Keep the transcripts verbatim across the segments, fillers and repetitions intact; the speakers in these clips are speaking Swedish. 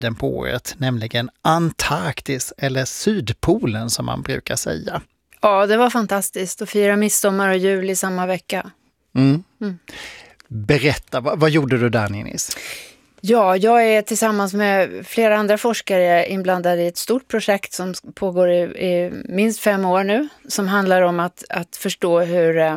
tiden på året, nämligen Antarktis eller Sydpolen som man brukar säga. Ja, det var fantastiskt att fira midsommar och jul i samma vecka. Mm. Mm. Berätta, vad, vad gjorde du där, Ninnis? Ja, jag är tillsammans med flera andra forskare inblandad i ett stort projekt som pågår i, i minst fem år nu, som handlar om att, att förstå hur eh,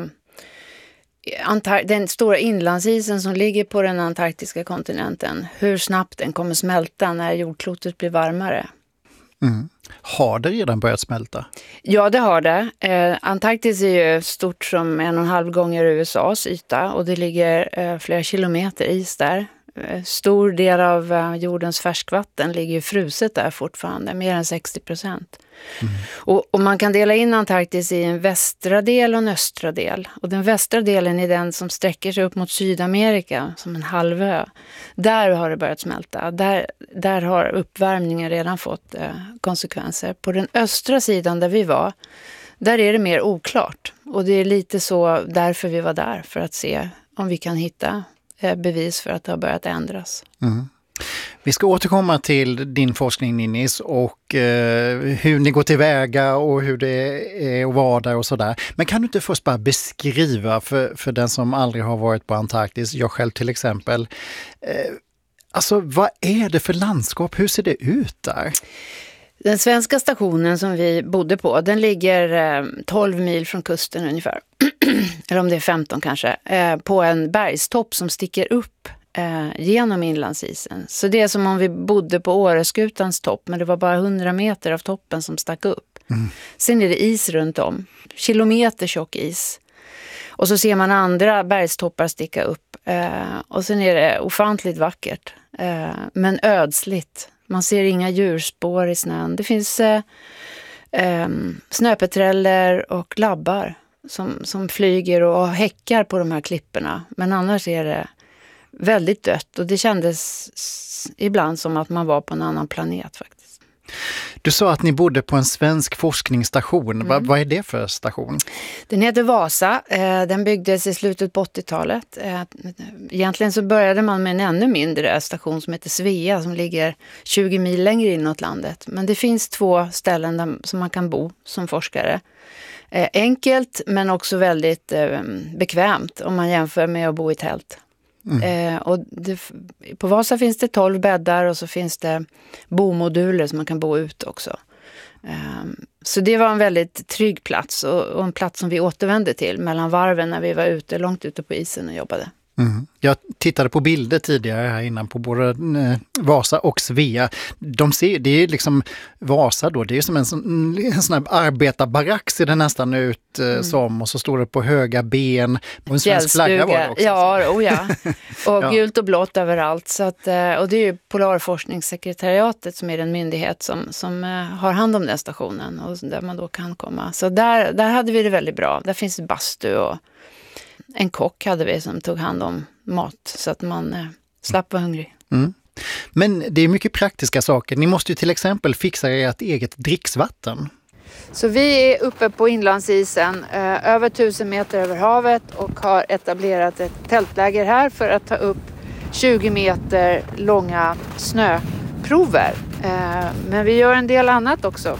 Antar- den stora inlandsisen som ligger på den antarktiska kontinenten, hur snabbt den kommer smälta när jordklotet blir varmare. Mm. Har det redan börjat smälta? Ja, det har det. Eh, Antarktis är ju stort som en och en halv gånger U S A's yta och det ligger eh, flera kilometer is där. Eh, stor del av eh, jordens färskvatten ligger ju fruset där fortfarande, mer än sextio procent. Mm. Och, och man kan dela in Antarktis i en västra del och en östra del. Och den västra delen är den som sträcker sig upp mot Sydamerika som en halvö. Där har det börjat smälta. Där, där har uppvärmningen redan fått eh, konsekvenser. På den östra sidan där vi var, där är det mer oklart. Och det är lite så därför vi var där, för att se om vi kan hitta eh, bevis för att det har börjat ändras. Mm. Vi ska återkomma till din forskning, Ninnis, och eh, hur ni går tillväga och hur det är att vara där och sådär. Men kan du inte först bara beskriva för, för den som aldrig har varit på Antarktis, jag själv till exempel, eh, alltså vad är det för landskap? Hur ser det ut där? Den svenska stationen som vi bodde på, den ligger eh, tolv mil från kusten ungefär, eller om det är femton kanske, eh, på en bergstopp som sticker upp Eh, genom inlandsisen. Så det är som om vi bodde på Åreskutans topp, men det var bara hundra meter av toppen som stack upp. Mm. Sen är det is runt om. Kilometer tjock is. Och så ser man andra bergstoppar sticka upp. Eh, och sen är det ofantligt vackert. Eh, men ödsligt. Man ser inga djurspår i snön. Det finns eh, eh, snöpeträller och labbar som, som flyger och häckar på de här klipporna. Men annars är det väldigt dött och det kändes ibland som att man var på en annan planet faktiskt. Du sa att ni bodde på en svensk forskningsstation. Mm. Va, vad är det för station? Den heter Vasa. Den byggdes i slutet på åttiotalet. Egentligen så började man med en ännu mindre station som heter Svea som ligger tjugo mil längre inåt landet. Men det finns två ställen där, som man kan bo som forskare. Enkelt men också väldigt bekvämt om man jämför med att bo i tält. Mm. Eh, och det, på Vasa finns det tolv bäddar och så finns det bomoduler som man kan bo ut också. Eh, så det var en väldigt trygg plats och, och en plats som vi återvände till mellan varven när vi var ute, långt ute på isen och jobbade. Mm. Jag tittade på bilder tidigare här innan på både eh, Vasa och Svea. De ser, det är liksom Vasa då, det är som en sån, en sån här arbetarbarack ser det nästan ut eh, mm. som, och så står det på höga ben och en svensk flagga var det också. Ja, oh ja. Och ja. Gult och blått överallt. Så att, och det är ju Polarforskningssekretariatet som är den myndighet som, som har hand om den stationen och där man då kan komma. Så där, där hade vi det väldigt bra. Där finns bastu och en kock hade vi som tog hand om mat så att man eh, slapp vara hungrig. Mm. Men det är mycket praktiska saker. Ni måste ju till exempel fixa ert eget dricksvatten. Så vi är uppe på inlandsisen eh, över tusen meter över havet och har etablerat ett tältläger här för att ta upp tjugo meter långa snöprover. Eh, men vi gör en del annat också.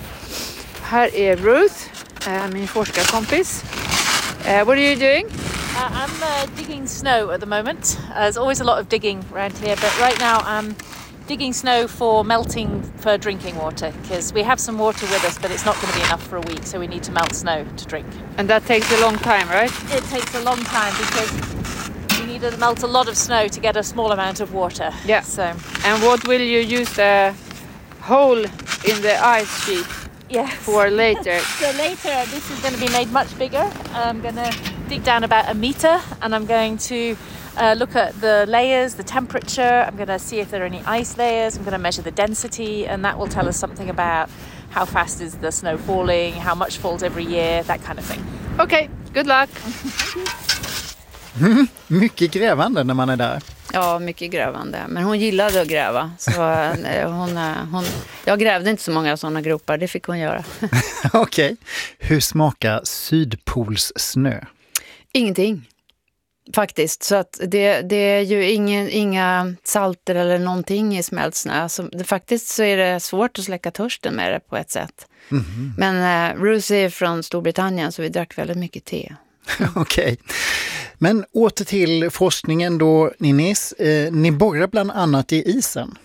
Här är Ruth, eh, min forskarkompis. Uh, what are you doing? Uh, I'm uh, digging snow at the moment. Uh, there's always a lot of digging around here, but right now I'm digging snow for melting for drinking water because we have some water with us, but it's not going to be enough for a week, so we need to melt snow to drink. And that takes a long time, right? It takes a long time because we need to melt a lot of snow to get a small amount of water. Yeah. So. And what will you use the hole in the ice sheet? Yes. For later. So later this is going to be made much bigger. I'm going to dig down about a meter and I'm going to uh, look at the layers, the temperature. I'm going to see if there are any ice layers. I'm going to measure the density and that will tell us something about how fast is the snow falling, how much falls every year, that kind of thing. Okay, good luck. Mm, mycket grävande när man är där. Ja, mycket grävande. Men hon gillade att gräva. Så hon, hon, jag grävde inte så många sådana gropar, det fick hon göra. Okej. Okay. Hur smakar Sydpols snö? Ingenting. Faktiskt, så att det, det är ju ingen, inga salter eller någonting i smält snö. Så det, faktiskt så är det svårt att släcka törsten med det på ett sätt. Mm-hmm. Men eh, Ruth är från Storbritannien så vi drack väldigt mycket te. Okej. Okay. Men åter till forskningen då, Ninnis. Eh, ni borrar bland annat i isen.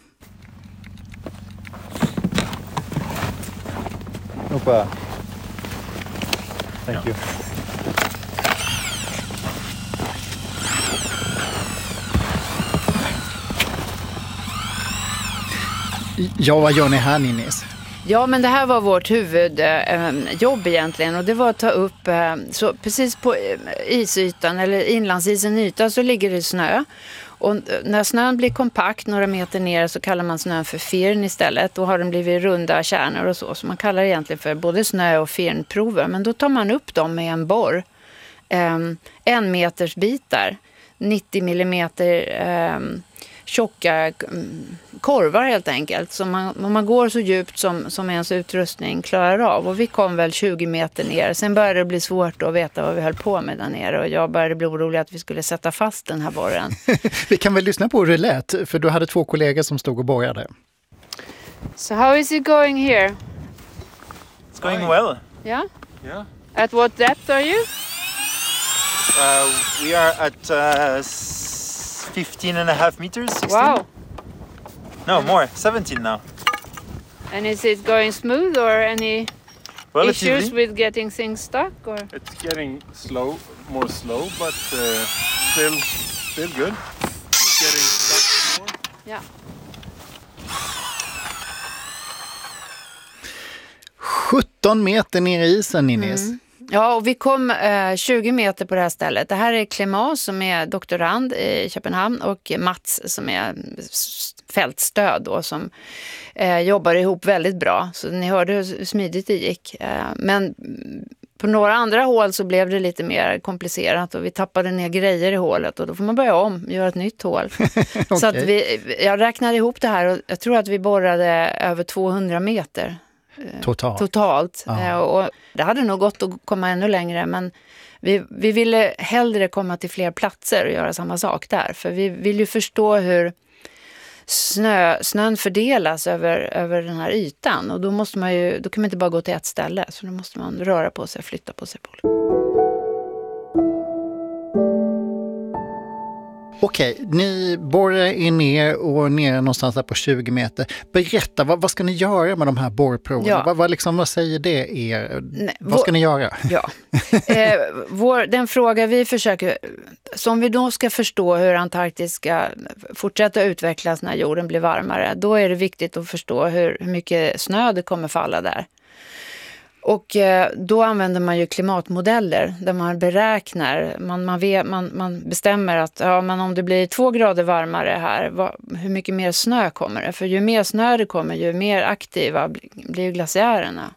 Hoppa. Thank you. Ja, vad gör ni här, Ninnis? Ja, men det här var vårt huvudjobb eh, egentligen och det var att ta upp, eh, så precis på eh, isytan eller inlandsisen yta så ligger det snö. Och när snön blir kompakt några meter ner så kallar man snön för firn istället. Då har den blivit runda kärnor och så. Så man kallar det egentligen för både snö- och firnprover. Men då tar man upp dem med en borr. Eh, en meters bitar. nittio millimeter eh, tjocka korvar helt enkelt. Så man, man går så djupt som, som ens utrustning klarar av. Och vi kom väl tjugo meter ner. Sen började det bli svårt att veta vad vi höll på med där nere. Och jag började bli orolig att vi skulle sätta fast den här borren. Vi kan väl lyssna på hur det lät. För du hade två kollegor som stod och borrade. So how is it going here? It's going well. Yeah? Yeah. At what depth are you? Uh, we are at uh, fifteen and a half meters. sixteen? Wow. No, more. seventeen now. And is it going smooth or any Relatively. issues with getting things stuck? Or? It's getting slow, more slow, but uh, still, still good. Getting stuck more. Yeah. sjutton meter ner i isen, Ninnis. Mm. Ja, och vi kom eh, tjugo meter på det här stället. Det här är Clément som är doktorand i Köpenhamn och Mats som är fältstöd då, som eh, jobbar ihop väldigt bra. Så ni hörde hur smidigt det gick. Eh, men på några andra hål så blev det lite mer komplicerat och vi tappade ner grejer i hålet och då får man börja om, göra ett nytt hål. Okay. Så att vi, jag räknade ihop det här och jag tror att vi borrade över tvåhundra meter. Totalt. Totalt. Ja. Och det hade nog gått att komma ännu längre, men vi, vi ville hellre komma till fler platser och göra samma sak där. För vi vill ju förstå hur snö, snön fördelas över, över den här ytan. Och då, måste man ju, då kan man inte bara gå till ett ställe, så då måste man röra på sig, flytta på sig på. Okej, ni borrar er ner och ner någonstans där på tjugo meter. Berätta, vad, vad ska ni göra med de här borrproverna? Ja. Vad, vad, liksom, vad säger det er? Nej, vad vår, ska ni göra? Ja. eh, vår, den fråga vi försöker, som vi då ska förstå hur Antarktis ska fortsätta utvecklas när jorden blir varmare, då är det viktigt att förstå hur, hur mycket snö det kommer falla där. Och eh, då använder man ju klimatmodeller där man beräknar, man, man, vet, man, man bestämmer att ja, men om det blir två grader varmare här, vad, hur mycket mer snö kommer det? För ju mer snö det kommer, ju mer aktiva blir, blir glaciärerna.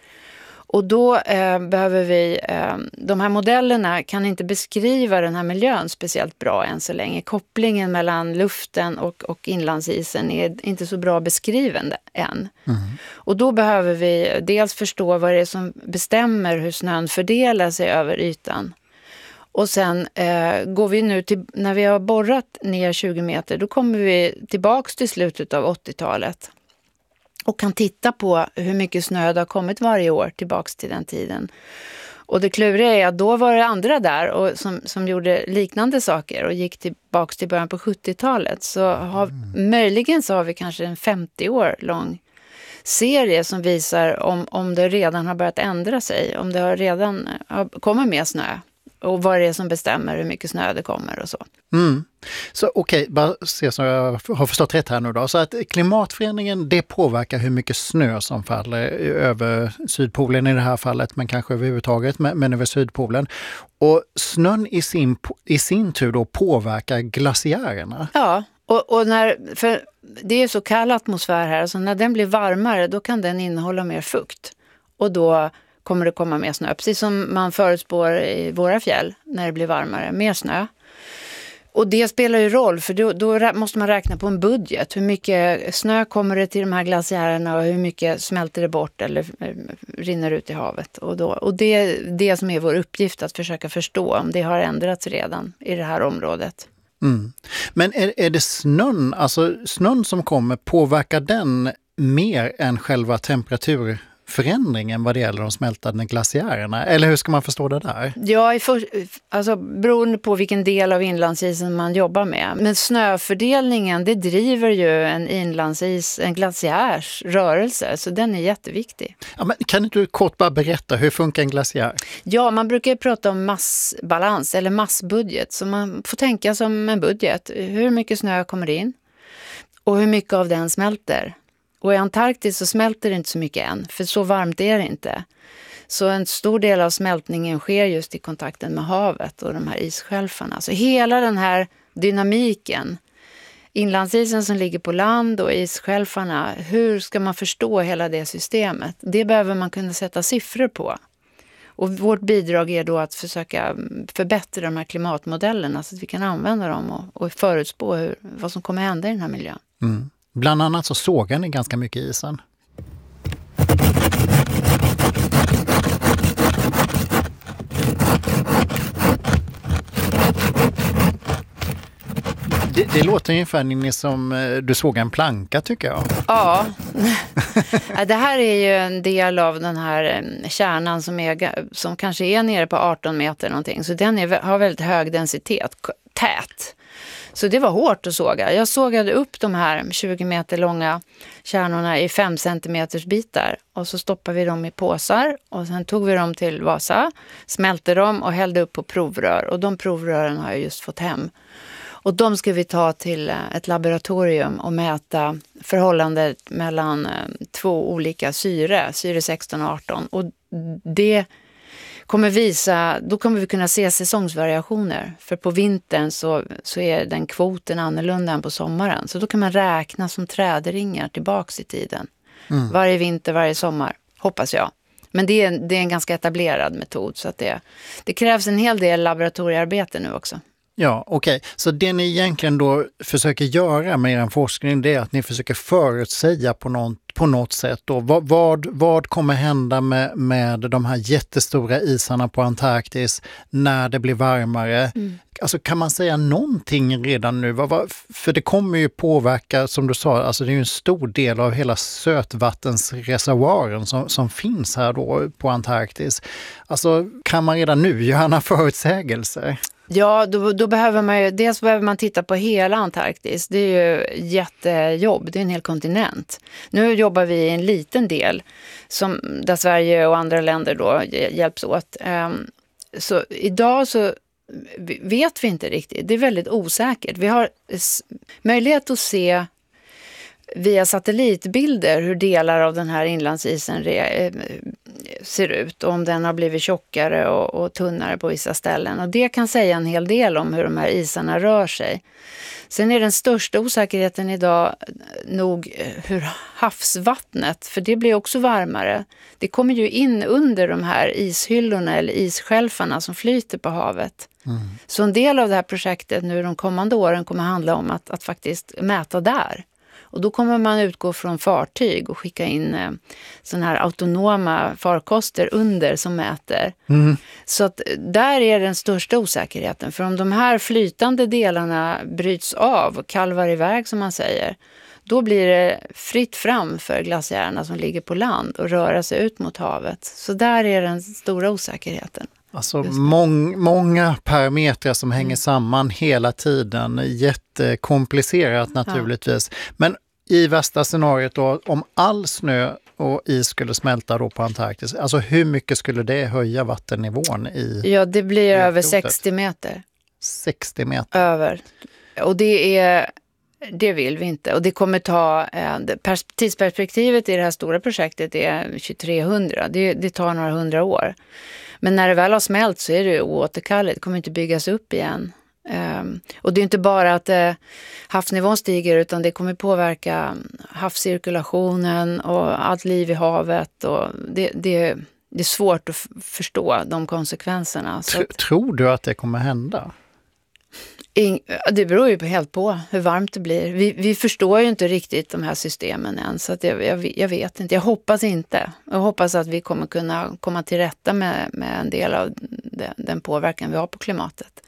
Och då eh, behöver vi, eh, de här modellerna kan inte beskriva den här miljön speciellt bra än så länge. Kopplingen mellan luften och, och inlandsisen är inte så bra beskriven än. Mm. Och då behöver vi dels förstå vad det är som bestämmer hur snön fördelar sig över ytan. Och sen eh, går vi nu till, när vi har borrat ner tjugo meter, då kommer vi tillbaks till slutet av åttiotalet. Och kan titta på hur mycket snö det har kommit varje år tillbaks till den tiden. Och det kluriga är att då var det andra där och som, som gjorde liknande saker och gick tillbaks till början på sjuttiotalet. Så har, mm. möjligen så har vi kanske en femtio år lång serie som visar om, om det redan har börjat ändra sig. Om det har redan har, kommer mer snö. Och vad det är som bestämmer hur mycket snö det kommer och så. Mm. Så okej, okay, bara se så jag har förstått rätt här nu då. Så att klimatförändringen, det påverkar hur mycket snö som faller över Sydpolen i det här fallet, men kanske överhuvudtaget, men, men över Sydpolen. Och snön i sin, i sin tur då påverkar glaciärerna. Ja, och, och när, för det är så kall atmosfär här, så när den blir varmare då kan den innehålla mer fukt. Och då kommer det komma mer snö, precis som man förutspår i våra fjäll när det blir varmare, mer snö. Och det spelar ju roll, för då, då måste man räkna på en budget. Hur mycket snö kommer det till de här glaciärerna och hur mycket smälter det bort eller rinner ut i havet. Och, då, och det är det som är vår uppgift, att försöka förstå om det har ändrats redan i det här området. Mm. Men är, är det snön, alltså snön som kommer, påverkar den mer än själva temperaturförändringen vad det gäller de smältande glaciärerna? Eller hur ska man förstå det där? Ja, i för, alltså beroende på vilken del av inlandsisen man jobbar med. Men snöfördelningen, det driver ju en inlandsis, en glaciärs rörelse, så den är jätteviktig. Ja, men kan inte du kort bara berätta, hur funkar en glaciär? Ja, man brukar ju prata om massbalans eller massbudget, så man får tänka som en budget. Hur mycket snö kommer in och hur mycket av den smälter? Och i Antarktis så smälter det inte så mycket än, för så varmt är det inte. Så en stor del av smältningen sker just i kontakten med havet och de här isskälfarna. Så hela den här dynamiken, inlandsisen som ligger på land och isskälfarna, hur ska man förstå hela det systemet? Det behöver man kunna sätta siffror på. Och vårt bidrag är då att försöka förbättra de här klimatmodellerna så att vi kan använda dem och, och förutspå hur, vad som kommer hända i den här miljön. Mm. Bland annat så sågar ni ganska mycket isen. Det, det låter ungefär som du såg en planka, tycker jag. Ja, det här är ju en del av den här kärnan som, är, som kanske är nere på arton meter någonting. Så den är, har väldigt hög densitet, tät. Så det var hårt att såga. Jag sågade upp de här tjugo meter långa kärnorna i fem centimeters bitar. Och så stoppade vi dem i påsar och sen tog vi dem till Vasa, smälte dem och hällde upp på provrör. Och de provrören har jag just fått hem. Och de ska vi ta till ett laboratorium och mäta förhållandet mellan två olika syre, syre sexton och arton. Och det kommer visa, då kommer vi kunna se säsongsvariationer. För på vintern så, så är den kvoten annorlunda än på sommaren. Så då kan man räkna som trädringar tillbaks i tiden. Mm. Varje vinter, varje sommar, hoppas jag. Men det är, det är en ganska etablerad metod. Så att det, det krävs en hel del laboratoriearbete nu också. Ja, okej. Okay. Så det ni egentligen då försöker göra med er forskning, det är att ni försöker förutsäga på något, på något sätt då. Vad, vad, vad kommer hända med, med de här jättestora isarna på Antarktis när det blir varmare? Mm. Alltså kan man säga någonting redan nu? Vad, vad, för det kommer ju påverka, som du sa, alltså det är ju en stor del av hela sötvattensreservoaren som, som finns här då på Antarktis. Alltså kan man redan nu göra några förutsägelser? Ja, då, då behöver man ju, dels behöver man titta på hela Antarktis. Det är ju jättejobb, det är en hel kontinent. Nu jobbar vi i en liten del som, där Sverige och andra länder då hjälps åt. Um, så idag så vet vi inte riktigt, det är väldigt osäkert. Vi har s- möjlighet att se via satellitbilder hur delar av den här inlandsisen re- ser ut. Om den har blivit tjockare och, och tunnare på vissa ställen. Och det kan säga en hel del om hur de här isarna rör sig. Sen är den största osäkerheten idag nog hur havsvattnet, för det blir också varmare. Det kommer ju in under de här ishyllorna eller isskälfarna som flyter på havet. Mm. Så en del av det här projektet nu de kommande åren kommer handla om att, att faktiskt mäta där. Och då kommer man utgå från fartyg och skicka in eh, såna här autonoma farkoster under som mäter. Mm. Så att där är den största osäkerheten. För om de här flytande delarna bryts av och kalvar iväg som man säger, då blir det fritt fram för glaciärerna som ligger på land och röra sig ut mot havet. Så där är den stora osäkerheten. Alltså mång, många parametrar som hänger mm. samman hela tiden. Jättekomplicerat naturligtvis. Ja. Men i värsta scenariot då, om all snö och is skulle smälta då på Antarktis, alltså hur mycket skulle det höja vattennivån i? Ja, det blir över sextio meter. sextio meter? Över. Och det är... Det vill vi inte. Och det kommer ta, eh, tidsperspektivet i det här stora projektet är tjugotrehundra. Det, det tar några hundra år. Men när det väl har smält så är det oåterkalleligt. Det kommer inte byggas upp igen. Um, och det är inte bara att eh, havsnivån stiger, utan det kommer påverka havscirkulationen och allt liv i havet. Och det, det, det är svårt att f- förstå de konsekvenserna. Så Tr- att, tror du att det kommer hända? In, det beror ju helt på hur varmt det blir. Vi, vi förstår ju inte riktigt de här systemen än, så att jag, jag, jag vet inte. Jag hoppas inte. Jag hoppas att vi kommer kunna komma till rätta med, med en del av den, den påverkan vi har på klimatet.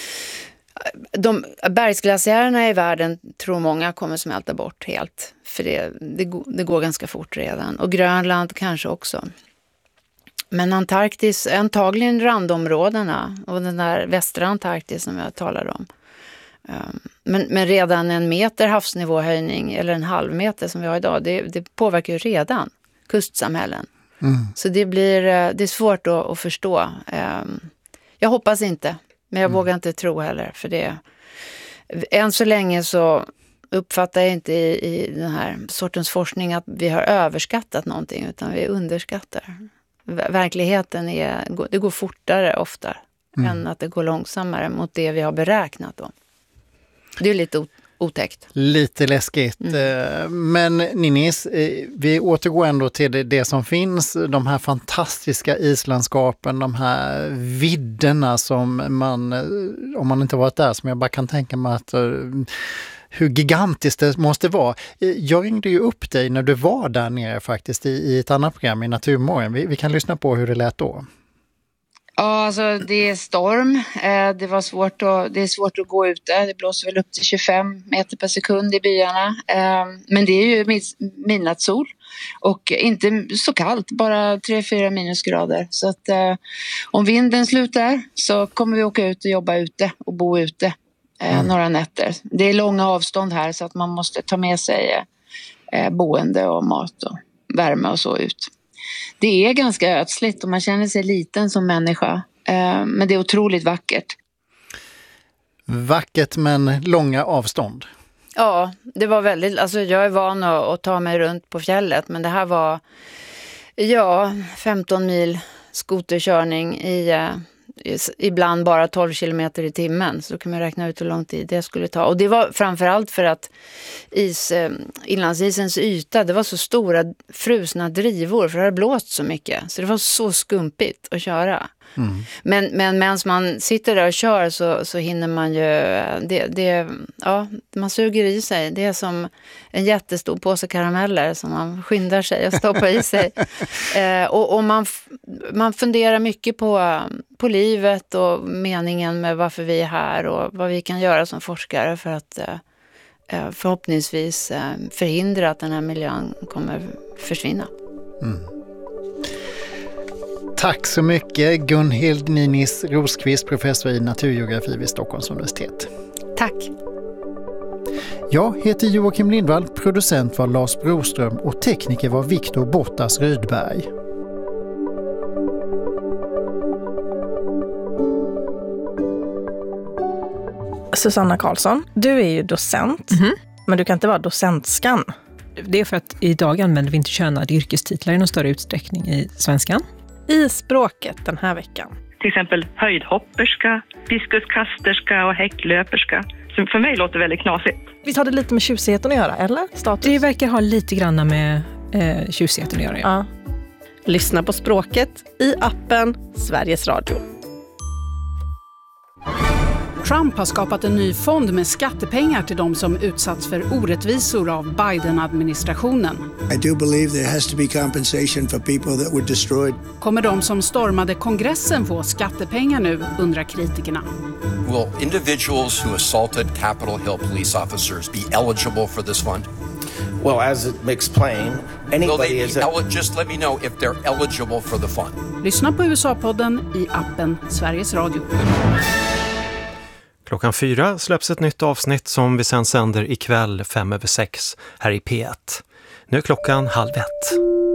De bergsglaciärerna i världen tror många kommer smälta bort helt. För det, det, det går ganska fort redan. Och Grönland kanske också. Men Antarktis, antagligen randområdena och den där västra Antarktis som jag talade om. Men, men redan en meter havsnivåhöjning eller en halv meter som vi har idag, det, det påverkar ju redan kustsamhällen. Mm. Så det blir det är svårt att, att förstå. Jag hoppas inte, men jag mm. vågar inte tro heller. För det, än så länge så uppfattar jag inte i, i den här sortens forskning att vi har överskattat någonting, utan vi underskattar. Verkligheten är, det går fortare ofta mm. än att det går långsammare mot det vi har beräknat då. Det är lite otäckt. Lite läskigt. Mm. Men Ninnis, vi återgår ändå till det som finns, de här fantastiska islandskapen, de här vidderna som man, om man inte varit där, som jag bara kan tänka mig att hur gigantiskt det måste vara. Jag ringde ju upp dig när du var där nere faktiskt i, i ett annat program i Naturmorgon. Vi, vi kan lyssna på hur det lät då. Ja, alltså det är storm. Det var svårt att, det är svårt att gå ute. Det blåser väl upp till tjugofem meter per sekund i byarna. Men det är ju midnattssol och inte så kallt, bara tre fyra minusgrader. Så att om vinden slutar så kommer vi åka ut och jobba ute och bo ute. Mm. Några nätter. Det är långa avstånd här så att man måste ta med sig eh, boende och mat och värme och så ut. Det är ganska ödsligt och man känner sig liten som människa. Eh, men det är otroligt vackert. Vackert men långa avstånd. Ja, det var väldigt, alltså jag är van att, att ta mig runt på fjället, men det här var ja, femton mil skoterkörning i eh, ibland bara tolv kilometer i timmen, så då kan man räkna ut hur lång tid det skulle ta. Och det var framförallt för att is, inlandsisens yta, det var så stora frusna drivor, för det hade blåst så mycket. Så det var så skumpigt att köra. Mm. Men, men medan man sitter där och kör så, så hinner man ju, det, det, ja, man suger i sig. Det är som en jättestor påse karameller som man skyndar sig att stoppa i sig. eh, och och man, man funderar mycket på, på livet och meningen med varför vi är här och vad vi kan göra som forskare för att eh, förhoppningsvis eh, förhindra att den här miljön kommer försvinna. Mm. Tack så mycket Gunhild Ninnis Rosqvist, professor i naturgeografi vid Stockholms universitet. Tack. Jag heter Joakim Lindvall, producent var Lars Broström och tekniker var Viktor Bottas Rydberg. Susanna Karlsson, du är ju docent, mm-hmm. men du kan inte vara docentskan. Det är för att idag använder vi inte könade yrkestitlar i någon större utsträckning i svenskan. I språket den här veckan. Till exempel höjdhopperska, diskuskasterska och häcklöperska. Som för mig låter väldigt knasigt. Visst har det lite med tjusigheten att göra, eller? Status? Det verkar ha lite grann med eh, tjusigheten att göra, ja. ja. Lyssna på språket i appen Sveriges Radio. Trump har skapat en ny fond med skattepengar till de som utsatts för orättvisor av Biden-administrationen. I do believe there has to be compensation for people that were destroyed. Kommer de som stormade kongressen få skattepengar nu, undrar kritikerna. Will individuals who assaulted Capitol Hill police officers be eligible for this fund? Well, as it makes plain, anybody they, is... A... Just let me know if they're eligible for the fund. Lyssna på U S A-podden i appen Sveriges Radio. Klockan fyra släpps ett nytt avsnitt som vi sen sänder ikväll fem över sex här i P ett. Nu är klockan halv ett.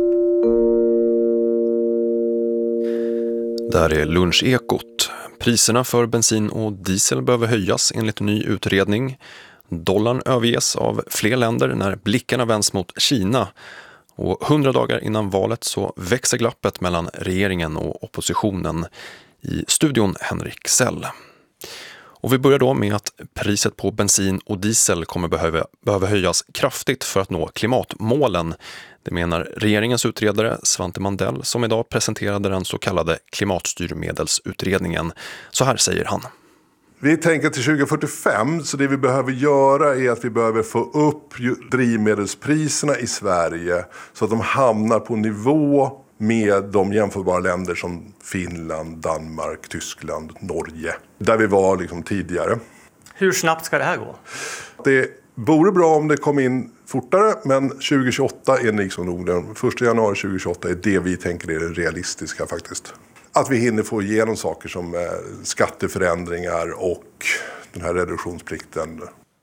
Där är lunchekot. Priserna för bensin och diesel behöver höjas enligt en ny utredning. Dollarn överges av fler länder när blickarna vänds mot Kina. Och hundra dagar innan valet så växer glappet mellan regeringen och oppositionen. I studion Henrik Sell. Och vi börjar då med att priset på bensin och diesel kommer behöva, behöva höjas kraftigt för att nå klimatmålen. Det menar regeringens utredare Svante Mandell som idag presenterade den så kallade klimatstyrmedelsutredningen. Så här säger han. Vi tänker till tjugo fyrtiofem, så det vi behöver göra är att vi behöver få upp drivmedelspriserna i Sverige så att de hamnar på nivå med de jämförbara länder som Finland, Danmark, Tyskland, Norge, där vi var liksom tidigare. Hur snabbt ska det här gå? Det vore bra om det kom in fortare, men tjugo tjugoåtta är liksom nog den första januari tjugo tjugoåtta är det vi tänker är det realistiska faktiskt. Att vi hinner få igenom saker som eh, skatteförändringar och den här reduktionsplikten.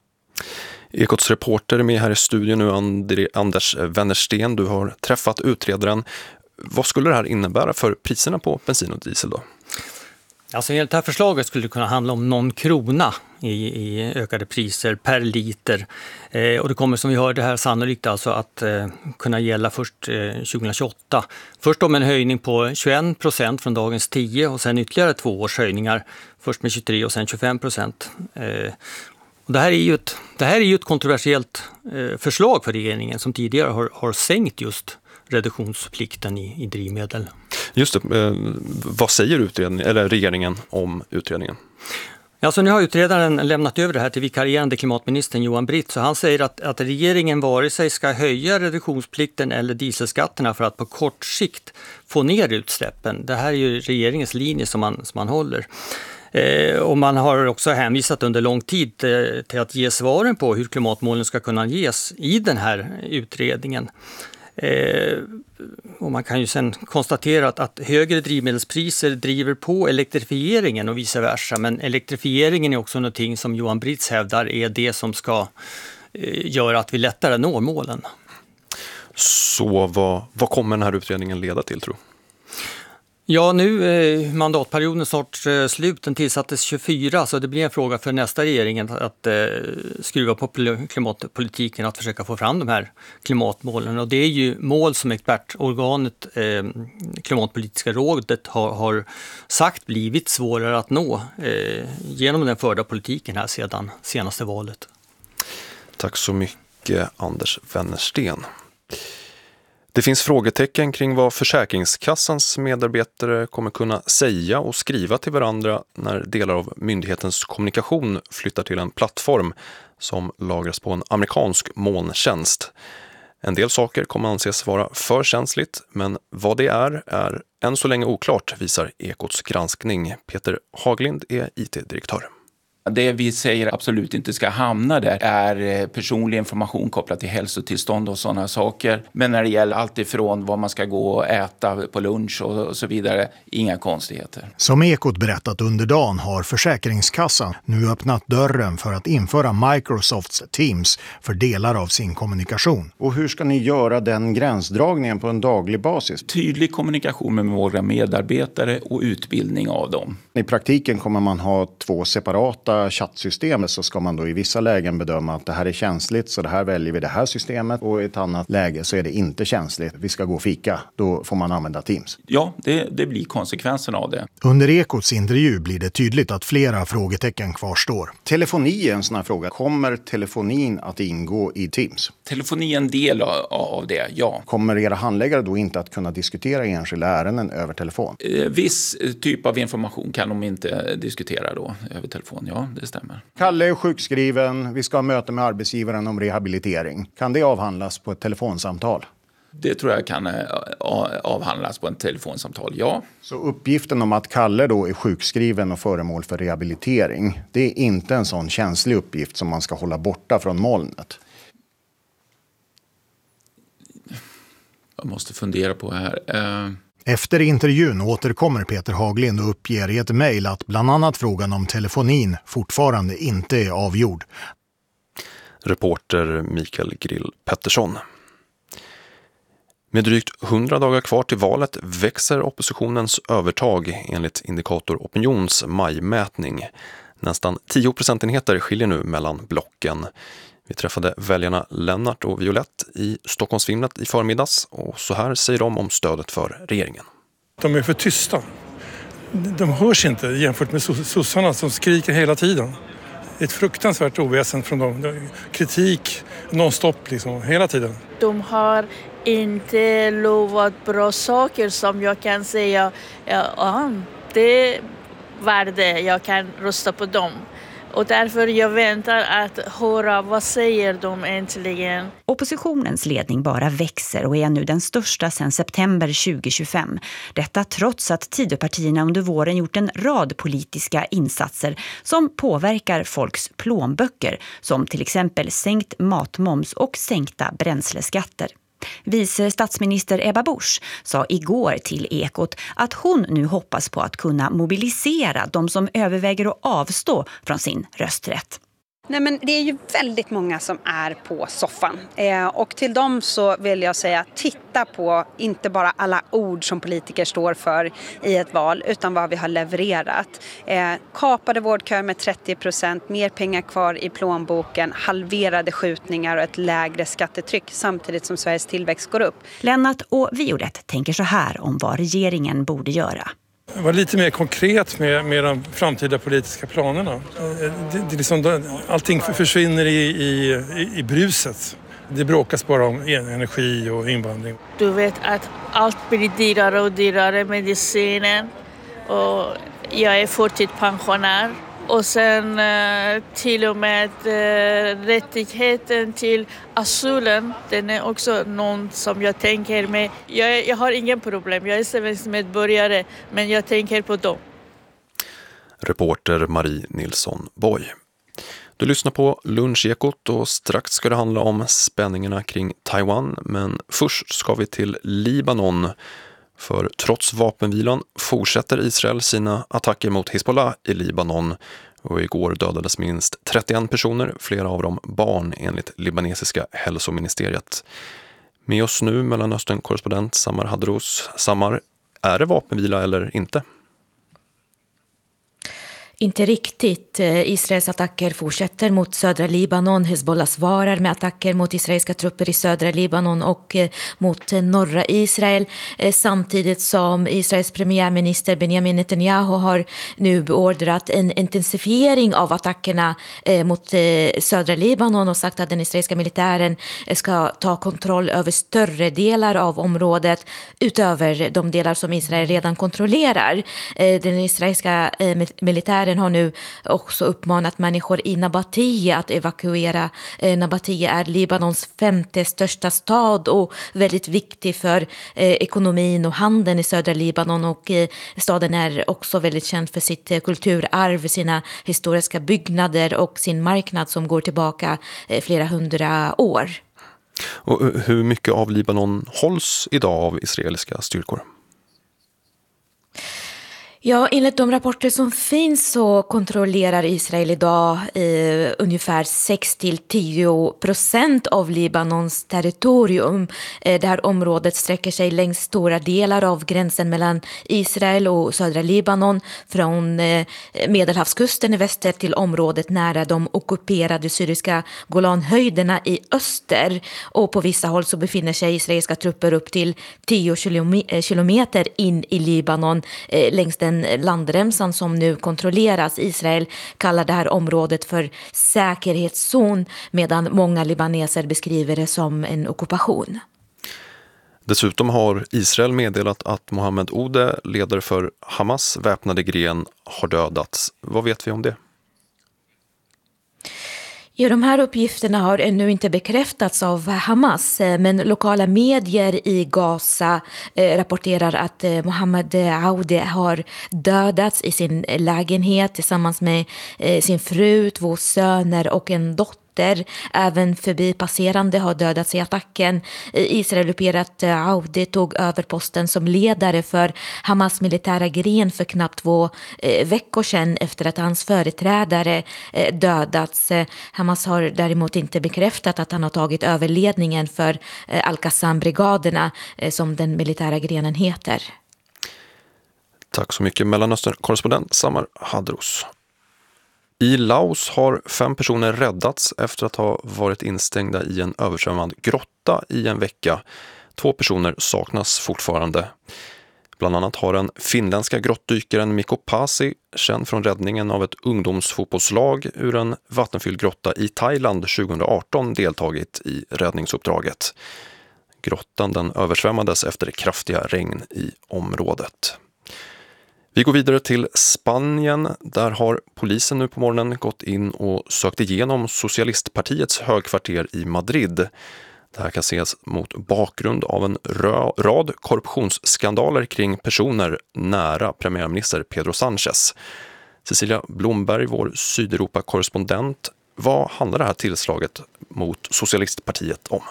Ekots reporter är med här i studion nu, André, Anders Wennersten. Du har träffat utredaren. Vad skulle det här innebära för priserna på bensin och diesel då? Alltså enligt det här förslaget skulle det kunna handla om någon krona i, i ökade priser per liter. Eh, och det kommer som vi hörde här sannolikt alltså att eh, kunna gälla först eh, tjugo tjugoåtta. Först om en höjning på tjugoen procent från dagens tio och sen ytterligare två års höjningar. Först med tjugotre och sen tjugofem procent. Eh, och det här är ju ett, det här är ju ett kontroversiellt eh, förslag för regeringen som tidigare har, har sänkt just reduktionsplikten i, i drivmedel. Just det, eh, vad säger utredningen, eller regeringen om utredningen? Ja, så nu har utredaren lämnat över det här till vikarierande klimatministern Johan Britt, så han säger att, att regeringen vare sig ska höja reduktionsplikten eller dieselskatterna för att på kort sikt få ner utsläppen. Det här är ju regeringens linje som man, som man håller. Eh, och man har också hänvisat under lång tid eh, till att ge svaren på hur klimatmålen ska kunna ges i den här utredningen. Eh, och man kan ju sen konstatera att, att högre drivmedelspriser driver på elektrifieringen och vice versa, men elektrifieringen är också någonting som Johan Britz hävdar är det som ska eh, göra att vi lättare når målen. Så vad, vad kommer den här utredningen leda till, tror du? Ja, nu är mandatperioden snart eh, slut. Den tillsattes tjugofyra, så det blir en fråga för nästa regering att, att eh, skruva på klimatpolitiken, att försöka få fram de här klimatmålen. Och det är ju mål som expertorganet, eh, Klimatpolitiska rådet, har, har sagt blivit svårare att nå eh, genom den förda politiken här sedan senaste valet. Tack så mycket, Anders Wennersten. Det finns frågetecken kring vad Försäkringskassans medarbetare kommer kunna säga och skriva till varandra när delar av myndighetens kommunikation flyttar till en plattform som lagras på en amerikansk molntjänst. En del saker kommer anses vara för känsligt, men vad det är är än så länge oklart, visar Ekots granskning. Peter Haglind är I T-direktör. Det vi säger absolut inte ska hamna där är personlig information kopplat till hälsotillstånd och sådana saker. Men när det gäller allt ifrån vad man ska gå och äta på lunch och så vidare, inga konstigheter. Som Ekot berättat under dagen har Försäkringskassan nu öppnat dörren för att införa Microsofts Teams för delar av sin kommunikation. Och hur ska ni göra den gränsdragningen på en daglig basis? Tydlig kommunikation med våra medarbetare och utbildning av dem. I praktiken kommer man ha två separata chattsystemet, så ska man då i vissa lägen bedöma att det här är känsligt, så det här väljer vi det här systemet, och i ett annat läge så är det inte känsligt. Vi ska gå och fika, då får man använda Teams. Ja, det, det blir konsekvensen av det. Under Ekots intervju blir det tydligt att flera frågetecken kvarstår. Telefoni är en sån här fråga. Kommer telefonin att ingå i Teams? Telefoni är en del av det, ja. Kommer era handläggare då inte att kunna diskutera enskilda ärenden över telefon? Eh, viss typ av information kan de inte diskutera då över telefon, ja. Det stämmer. Kalle är sjukskriven, vi ska ha möte med arbetsgivaren om rehabilitering. Kan det avhandlas på ett telefonsamtal? Det tror jag kan avhandlas på ett telefonsamtal, ja. Så uppgiften om att Kalle då är sjukskriven och föremål för rehabilitering, det är inte en sån känslig uppgift som man ska hålla borta från molnet? Jag måste fundera på här. Uh... Efter intervjun återkommer Peter Haglind och uppger i ett mejl att bland annat frågan om telefonin fortfarande inte är avgjord. Reporter Mikael Grill Pettersson. Med drygt hundra dagar kvar till valet växer oppositionens övertag enligt Indikator Opinions majmätning. Nästan tio procentenheter skiljer nu mellan blocken. Vi träffade väljarna Lennart och Violett i Stockholmsvimlet i förmiddags, och så här säger de om stödet för regeringen. De är för tysta. De hörs inte jämfört med sossarna som skriker hela tiden. Ett fruktansvärt oväsen från dem. Kritik nonstop liksom, hela tiden. De har inte lovat bra saker som jag kan säga. Ja, det värde jag kan rösta på dem. Och därför jag väntar att höra vad säger de äntligen. Oppositionens ledning bara växer och är nu den största sedan september tjugohundratjugofem. Detta trots att Tidöpartierna under våren gjort en rad politiska insatser som påverkar folks plånböcker, som till exempel sänkt matmoms och sänkta bränsleskatter. Vice statsminister Ebba Busch sa igår till Ekot att hon nu hoppas på att kunna mobilisera de som överväger att avstå från sin rösträtt. Nej, men det är ju väldigt många som är på soffan eh, och till dem så vill jag säga titta på inte bara alla ord som politiker står för i ett val utan vad vi har levererat. Eh, kapade vårdköer med trettio procent, mer pengar kvar i plånboken, halverade skjutningar och ett lägre skattetryck samtidigt som Sveriges tillväxt går upp. Lennart och Violett tänker så här om vad regeringen borde göra. Var lite mer konkret med, med de framtida politiska planerna. Det, det liksom, allting försvinner i, i, i bruset. Det bråkas bara om energi och invandring. Du vet att allt blir dyrare och dyrare, medicinen. Och jag är förtidspensionär. Och sen eh, till och med eh, rättigheten till asylen, den är också någon som jag tänker med. Jag, jag har ingen problem, jag är svensk medborgare, men jag tänker på dem. Reporter Marie Nilsson Boy. Du lyssnar på Lunchekot och strax ska det handla om spänningarna kring Taiwan, men först ska vi till Libanon. För trots vapenvilan fortsätter Israel sina attacker mot Hezbollah i Libanon och igår dödades minst trettioen personer, flera av dem barn enligt libanesiska hälsoministeriet. Med oss nu Mellanöstern-korrespondent Samar Hadros. Samar, är det vapenvila eller inte? Inte riktigt. Israels attacker fortsätter mot södra Libanon. Hezbollah svarar med attacker mot israeliska trupper i södra Libanon och mot norra Israel. Samtidigt som Israels premiärminister Benjamin Netanyahu har nu beordrat en intensifiering av attackerna mot södra Libanon och sagt att den israeliska militären ska ta kontroll över större delar av området utöver de delar som Israel redan kontrollerar. Den israeliska militären har nu också uppmanat människor i Nabatea att evakuera. Nabatea är Libanons femte största stad och väldigt viktig för eh, ekonomin och handeln i södra Libanon, och eh, staden är också väldigt känd för sitt eh, kulturarv, sina historiska byggnader och sin marknad som går tillbaka eh, flera hundra år. Och hur mycket av Libanon hålls idag av israeliska styrkor? Ja, enligt de rapporter som finns så kontrollerar Israel idag eh, ungefär sex till tio procent av Libanons territorium. Eh, det här området sträcker sig längs stora delar av gränsen mellan Israel och södra Libanon, från eh, Medelhavskusten i väster till området nära de ockuperade syriska Golanhöjderna i öster. Och på vissa håll så befinner sig israeliska trupper upp till tio kilometer in i Libanon eh, längs den landremsan som nu kontrolleras. Israel kallar det här området för säkerhetszon, medan många libaneser beskriver det som en ockupation. Dessutom har Israel meddelat att Mohammed Ode, ledare för Hamas väpnade gren, har dödats. Vad vet vi om det? Ja, de här uppgifterna har ännu inte bekräftats av Hamas, men lokala medier i Gaza eh, rapporterar att eh, Mohammed Aoudi har dödats i sin lägenhet tillsammans med eh, sin fru, två söner och en dotter. Även förbipasserande har dödats i attacken. Israel uppger att Aoudi tog över posten som ledare för Hamas militära gren för knappt två eh, veckor sedan efter att hans företrädare eh, dödats. Hamas har däremot inte bekräftat att han har tagit över ledningen för eh, Al-Qassam-brigaderna eh, som den militära grenen heter. Tack så mycket, Mellanöstern-korrespondent Samar Hadros. I Laos har fem personer räddats efter att ha varit instängda i en översvämmad grotta i en vecka. Två personer saknas fortfarande. Bland annat har den finländska grottdykaren Mikko Pasi, känd från räddningen av ett ungdomsfotbollslag ur en vattenfylld grotta i Thailand tjugoarton, deltagit i räddningsuppdraget. Grottan den översvämmades efter kraftiga regn i området. Vi går vidare till Spanien. Där har polisen nu på morgonen gått in och sökt igenom socialistpartiets högkvarter i Madrid. Det här kan ses mot bakgrund av en rad korruptionsskandaler kring personer nära premiärminister Pedro Sánchez. Cecilia Blomberg, vår Sydeuropa-korrespondent. Vad handlar det här tillslaget mot socialistpartiet om?